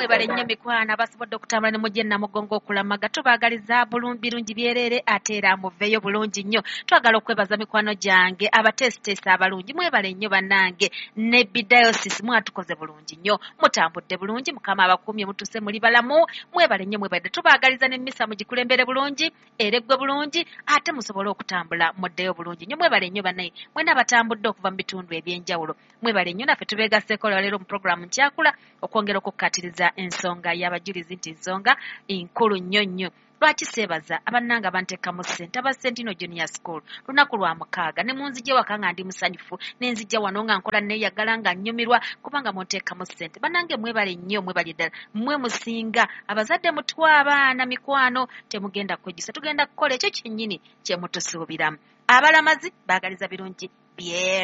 mwebale nnyo mikwano abasobodde okutambula ne mujje Namugongo okulamaga tubaagaliza birungi byerere ate era muveeyo bulungi nnyo. Twagala okwebaza mikwano gyange abateesiteesi abalungi mwebale nnyo bannange ne Bidayosisi mwatukoze bulungi nnyo mutambudde bulungi Mukama abakuumye mutuse muli balamu mwebale nnyo mwebale tubaagaliza n'emmisa mugikulembere bulungi ereggwe bulungi ate musobole okutambula muddeyo bulungi nnyo mwebale nnyo bannaye mwena abatambudde okuva mu bitundu eby'enjawulo mwebale nnyo naffe tubeegaseeko leero mu puroguramu nkyakula okwongera okukkatiriza ensonga y'abajulizi nti nsonga nkulu nnyo nnyo. Lwaki seebaza abannanga banteekamu ssente aba Sentino Junior School lunaku lwa mukaaga ne munzija waka nga ndi musanyufu ne nzija wano nga nkola neeyagala nga nnyumirwa kubanga munteekamu ssente bannange mwebale nnyo mwebale ddala mmwe musinga abazadde mutwa abaana mikwano temugenda kwejjusa tugenda kukola ekyo kyennyini kye mutusuubiramu abalamazi baagaliza birungi bye